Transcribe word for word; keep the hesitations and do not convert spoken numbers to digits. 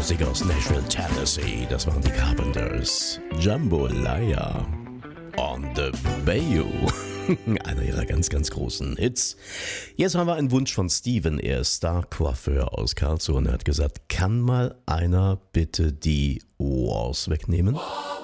Musik aus Nashville, Tennessee. Das waren die Carpenters. Jambalaya on the Bayou. Einer ihrer ganz, ganz großen Hits. Jetzt haben wir einen Wunsch von Steven. Er ist Star-Coiffeur aus Karlsruhe und er hat gesagt, kann mal einer bitte die Walls wegnehmen?